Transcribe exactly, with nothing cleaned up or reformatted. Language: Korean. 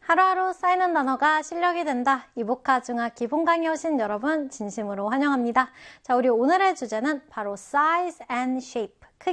하루하루 쌓이는 단어가 실력이 된다. 이보카 중학 기본 강의 오신 여러분 진심으로 환영합니다. 자, 우리 오늘의 주제는 바로 size and shape,